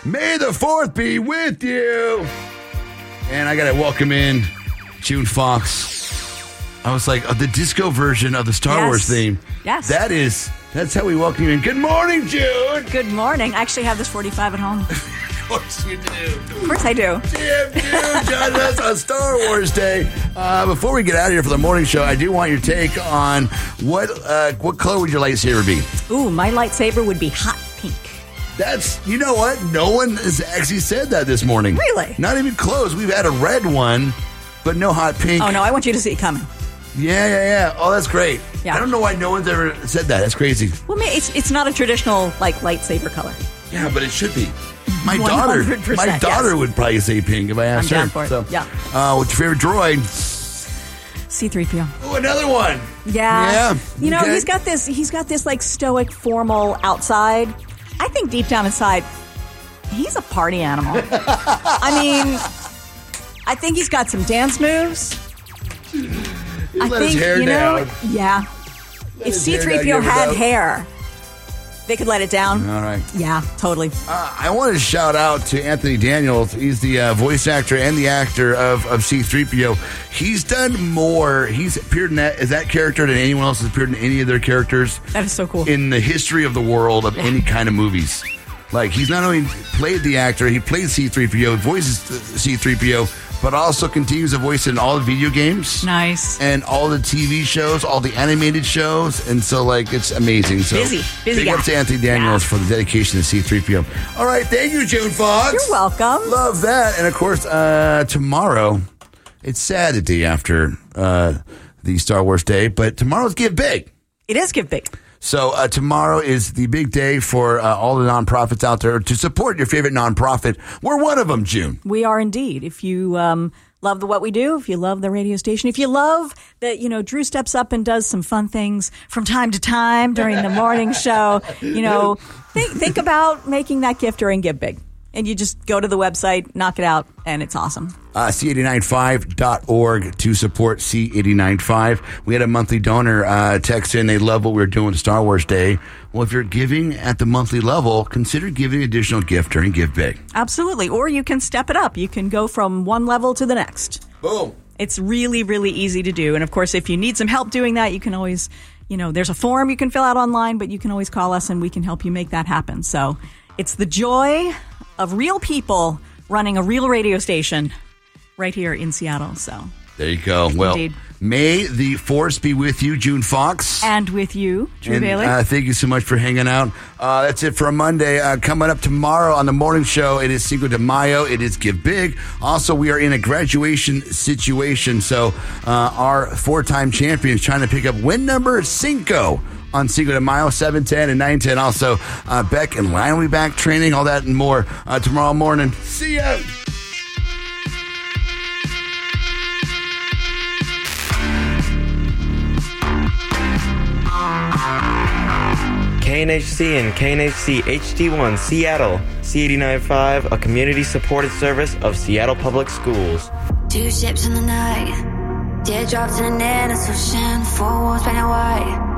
May the 4th be with you. And I got to welcome in June Fox. I was like, the disco version of the Star Wars theme. Yes. That's how we welcome you in. Good morning, June. Good morning. I actually have this 45 at home. Of course you do. Of course I do. Jim, joining us on Star Wars Day. Before we get out of here for the morning show, I do want your take on what color would your lightsaber be? Ooh, my lightsaber would be hot pink. You know what? No one has actually said that this morning. Really? Not even close. We've had a red one, but no hot pink. Oh, no, I want you to see it coming. Yeah. Oh, that's great. Yeah. I don't know why no one's ever said that. That's crazy. Well, it's not a traditional, lightsaber color. Yeah, but it should be. My 100%, daughter would probably say pink if I asked her. I'm down for it. So, yeah. What's your favorite droid? C-3PO. Oh, another one. Yeah. You know, okay. he's got this stoic, formal outside. I think deep down inside, he's a party animal. I mean, I think he's got some dance moves. Let his hair down. Yeah. If C-3PO had hair, they could let it down. All right. Yeah, totally. I want to shout out to Anthony Daniels. He's the voice actor and the actor of C-3PO. He's done more. He's appeared in as that character than anyone else has appeared in any of their characters. That is so cool. In the history of the world of any kind of movies. Like, he's not only played the actor, he played C-3PO, voices C-3PO, but also continues to voice in all the video games. Nice. And all the TV shows, all the animated shows. And so, it's amazing. So busy big guy. up to Anthony Daniels for the dedication to C-3PO. All right, thank you, June Fox. You're welcome. Love that. And, of course, tomorrow, it's sad the day after the Star Wars Day, but tomorrow's Give Big. It is Give Big. So tomorrow is the big day for all the nonprofits out there to support your favorite nonprofit. We're one of them, June. We are indeed. If you love what we do, if you love the radio station, if you love that, Drew steps up and does some fun things from time to time during the morning show, think about making that gift during Give Big. And you just go to the website, knock it out, and it's awesome. C895.org to support C895. We had a monthly donor text in. They love what we were doing with Star Wars Day. Well, if you're giving at the monthly level, consider giving an additional gift during Give Big. Absolutely. Or you can step it up. You can go from one level to the next. Boom. It's really, really easy to do. And, of course, if you need some help doing that, you can always, there's a form you can fill out online, but you can always call us and we can help you make that happen. So it's the joy of real people running a real radio station right here in Seattle. So there you go. Well, indeed. May the force be with you, June Fox. And with you, Drew Bailey. Thank you so much for hanging out. That's it for a Monday. Coming up tomorrow on the morning show, it is Cinco de Mayo. It is Give Big. Also, we are in a graduation situation. So our 4-time champions trying to pick up win number 5 on Cinco de Mayo, 7:10 and 9:10. Also, Beck and Lion will be back training, all that and more tomorrow morning. See ya! KNHC and KNHC HD1 Seattle, C89.5, a community-supported service of Seattle Public Schools. 2 ships in the night, teardrops in an endless ocean, 4 walls painted white.